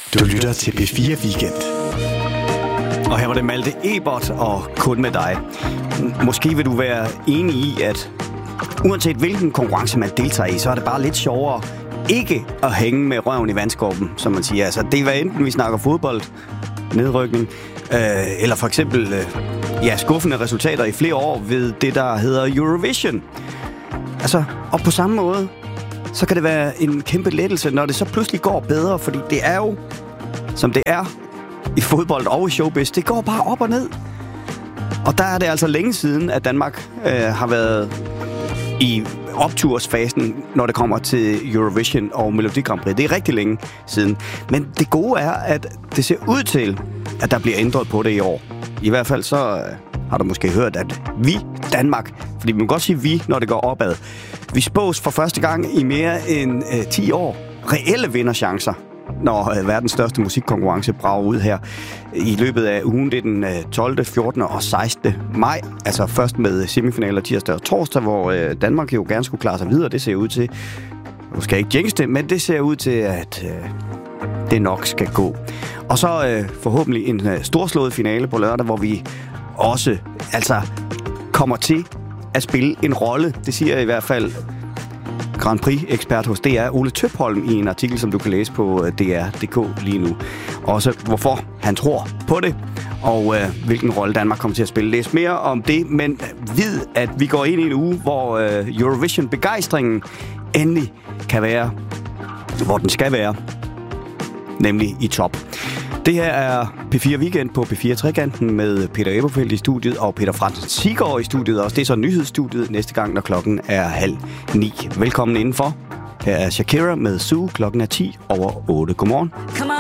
Du lytter til P4 Weekend. Og her var det Malte Ebert og Kun med dig. Måske vil du være enig i, at uanset hvilken konkurrence man deltager i, så er det bare lidt sjovere ikke at hænge med røven i vandskorpen, som man siger. Altså, det er hvad enten vi snakker fodbold, nedrykning, eller for eksempel skuffende resultater i flere år ved det, der hedder Eurovision. Altså, og på samme måde, så kan det være en kæmpe lettelse, når det så pludselig går bedre, fordi det er jo, som det er i fodbold og i showbiz, det går bare op og ned. Og der er det altså længe siden, at Danmark har været i optursfasen, når det kommer til Eurovision og Melodi Grand Prix. Det er rigtig længe siden. Men det gode er, at det ser ud til, at der bliver ændret på det i år. I hvert fald så har du måske hørt, at vi, Danmark, fordi man kan godt sige vi, når det går opad, vi spås for første gang i mere end 10 år reelle vinderchancer, når verdens største musikkonkurrence brager ud her i løbet af ugen. Det er den 12., 14. og 16. maj. Altså først med semifinaler tirsdag og torsdag, hvor Danmark jo gerne skulle klare sig videre. Det ser ud til, nu skal jeg ikke jinx det, men det ser ud til, at det nok skal gå. Og så forhåbentlig en storslået finale på lørdag, hvor vi også kommer til at spille en rolle. Det siger i hvert fald Grand Prix-ekspert hos DR, Ole Tøpholm, i en artikel, som du kan læse på DR.dk lige nu. Også hvorfor han tror på det, og hvilken rolle Danmark kommer til at spille. Læs mere om det, men vid, at vi går ind i en uge, hvor Eurovision-begejstringen endelig kan være, hvor den skal være, nemlig i top. Det her er P4 Weekend på P4 Trekanten med Peter Eberfeldt i studiet og Peter Fransen Siggaard i studiet. Og det er så nyhedsstudiet næste gang, når klokken er 8:30. Velkommen indenfor. Her er Shakira med Sue. Klokken er 7:10. Godmorgen. Come